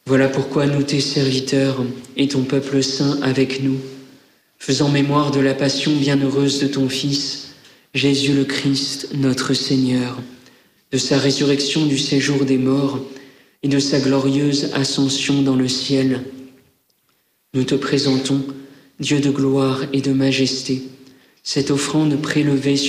Voilà pourquoi nous, tes serviteurs, et ton peuple saint avec nous, faisant mémoire de la passion bienheureuse de ton Fils, Jésus le Christ, notre Seigneur, de sa résurrection du séjour des morts et de sa glorieuse ascension dans le ciel, nous te présentons, Dieu de gloire et de majesté, cette offrande prélevée